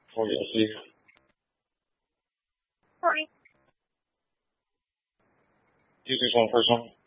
for your sleep. Sorry. Use this one first one.